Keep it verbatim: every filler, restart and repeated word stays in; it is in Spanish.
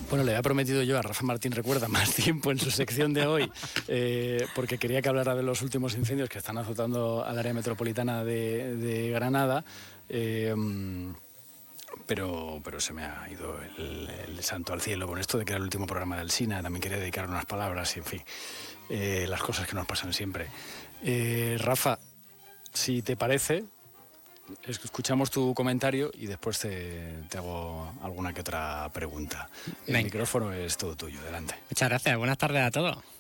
Bueno, le había prometido yo a Rafa Martín Recuerda más tiempo en su sección de hoy, eh, porque quería que hablara de los últimos incendios que están azotando al área metropolitana de, de Granada, eh, pero, pero se me ha ido el, el santo al cielo con esto de que era el último programa del SINA. También quería dedicar unas palabras y, en fin, eh, las cosas que nos pasan siempre. Eh, Rafa, si te parece, escuchamos tu comentario y después te, te hago alguna que otra pregunta. El Venga. micrófono es todo tuyo, adelante. Muchas gracias, buenas tardes a todos.